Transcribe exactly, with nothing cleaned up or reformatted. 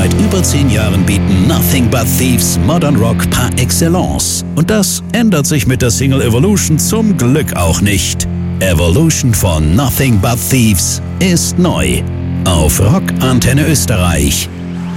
Seit über zehn Jahren bieten Nothing But Thieves Modern Rock par excellence. Und das ändert sich mit der Single Evolution zum Glück auch nicht. Evolution von Nothing But Thieves ist neu. Auf Rock Antenne Österreich.